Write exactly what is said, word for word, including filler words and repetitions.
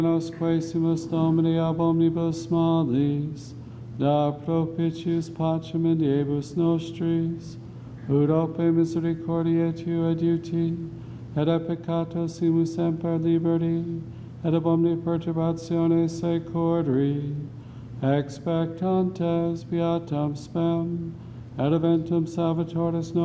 Nos quaesimus Domini ab omnibus malis, da propitius pacem in diebus nostris, ut ope misericordiae Tui adiuti, et a peccatos simus semper liberti, et ab omni perturbatione securri, expectantes beatam spem, et eventum salvatoris